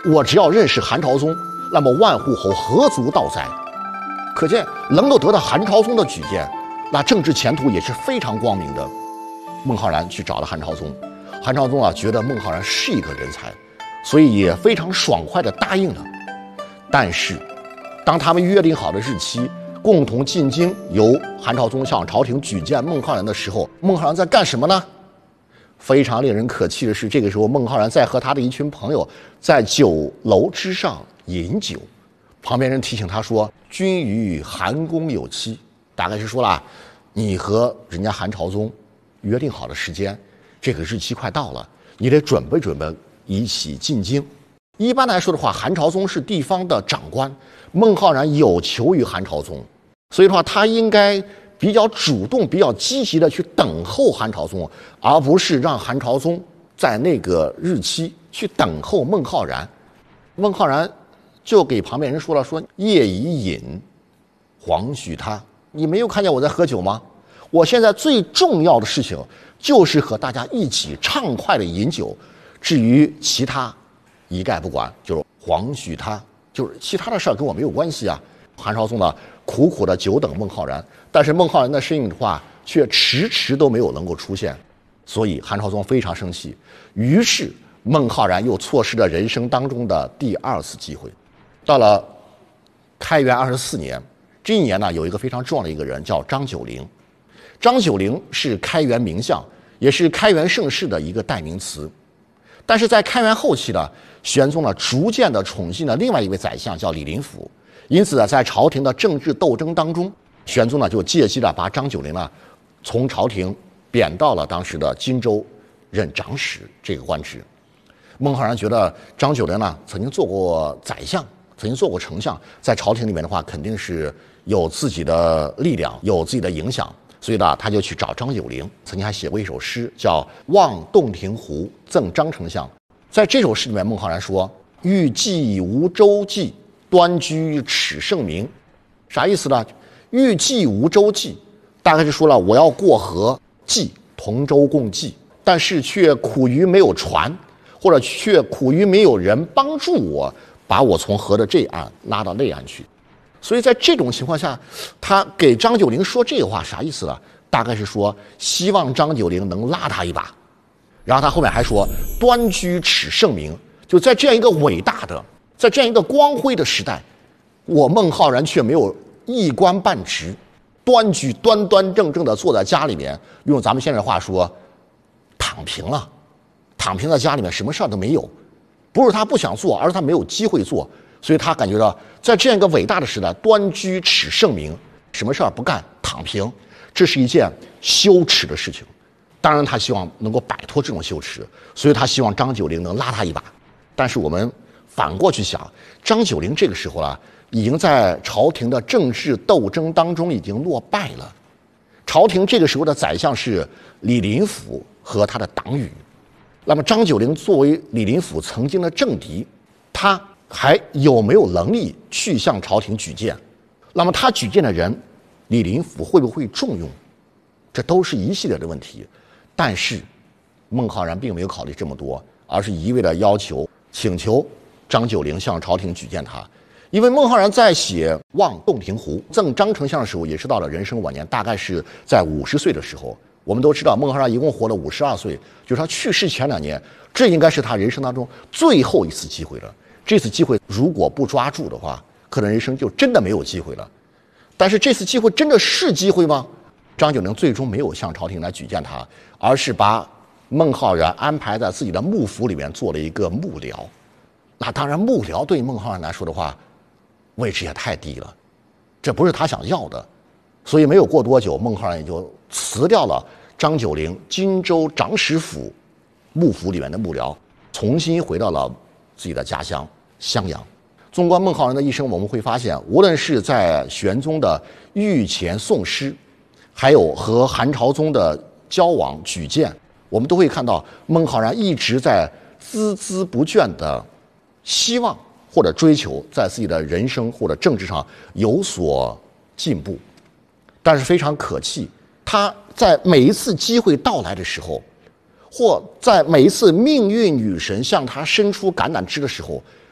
我只要认识韩朝宗，那么万户侯何足道哉？可见能够得到韩朝宗的举荐，那政治前途也是非常光明的。孟浩然去找了韩朝宗，韩朝宗觉得孟浩然是一个人才，所以也非常爽快地答应了。但是，当他们约定好的日期，共同进京，由韩朝宗向朝廷举荐孟浩然的时候，孟浩然在干什么呢？非常令人可气的是，这个时候孟浩然在和他的一群朋友在酒楼之上饮酒，旁边人提醒他说：“君与韩公有期。”大概是说了，你和人家韩朝宗约定好的时间，这个日期快到了，你得准备准备，一起进京。一般来说的话，韩朝宗是地方的长官，孟浩然有求于韩朝宗，所以的话，他应该比较主动、比较积极的去等候韩朝宗，而不是让韩朝宗在那个日期去等候孟浩然。孟浩然就给旁边人说了：“说夜已饮，黄许他。你没有看见我在喝酒吗？我现在最重要的事情就是和大家一起畅快的饮酒，至于其他一概不管，就是黄许他，就是其他的事儿跟我没有关系啊。”韩朝宗苦苦的久等孟浩然，但是孟浩然的身影的话却迟迟都没有能够出现，所以韩朝宗非常生气。于是孟浩然又错失了人生当中的第二次机会。到了开元24年，这一年呢，有一个非常重要的一个人叫张九龄。张九龄是开元名相，也是开元盛世的一个代名词。但是在开元后期呢，玄宗逐渐的宠信了另外一位宰相叫李林甫。因此在朝廷的政治斗争当中，玄宗就借机把张九龄从朝廷贬到了当时的荆州任长史这个官职。孟浩然觉得张九龄曾经做过宰相，曾经做过丞相，在朝廷里面的话肯定是有自己的力量，有自己的影响，所以他就去找张九龄。曾经还写过一首诗叫《望洞庭湖赠张丞相》。在这首诗里面，孟浩然说：“欲济无周济，端居耻圣明。”啥意思呢？欲济无周济，大概是说了我要过河济，同舟共济，但是却苦于没有船，或者却苦于没有人帮助我把我从河的这岸拉到那岸去。所以在这种情况下，他给张九龄说这个话啥意思呢？大概是说希望张九龄能拉他一把。然后他后面还说端居耻圣明，就在这样一个伟大的，在这样一个光辉的时代，我孟浩然却没有一官半职，端居端端正正的坐在家里面，用咱们现在的话说，躺平了，躺平在家里面，什么事儿都没有。不是他不想做，而是他没有机会做，所以他感觉到在这样一个伟大的时代，端居耻圣明，什么事儿不干，躺平，这是一件羞耻的事情。当然他希望能够摆脱这种羞耻，所以他希望张九龄能拉他一把。但是我们反过去想，张九龄这个时候已经在朝廷的政治斗争当中已经落败了。朝廷这个时候的宰相是李林甫和他的党羽，那么张九龄作为李林甫曾经的政敌，他还有没有能力去向朝廷举荐？那么他举荐的人，李林甫会不会重用？这都是一系列的问题。但是孟浩然并没有考虑这么多，而是一味的请求张九龄向朝廷举荐他。因为孟浩然在写《望洞庭湖赠张丞相》的时候，也是到了人生晚年，大概是在50岁的时候。我们都知道孟浩然一共活了52岁，就是他去世前2年，这应该是他人生当中最后一次机会了。这次机会如果不抓住的话，可能人生就真的没有机会了。但是这次机会真的是机会吗？张九龄最终没有向朝廷来举荐他，而是把孟浩然安排在自己的幕府里面做了一个幕僚。那当然幕僚对孟浩然来说的话，位置也太低了，这不是他想要的。所以没有过多久，孟浩然也就辞掉了张九龄荆州长史府幕府里面的幕僚，重新回到了自己的家乡襄阳。纵观孟浩然的一生，我们会发现，无论是在玄宗的御前诵诗，还有和韩朝宗的交往举荐，我们都会看到孟浩然一直在孜孜不倦的希望或者追求在自己的人生或者政治上有所进步。但是非常可气，他在每一次机会到来的时候，或在每一次命运女神向他伸出橄榄枝的时候，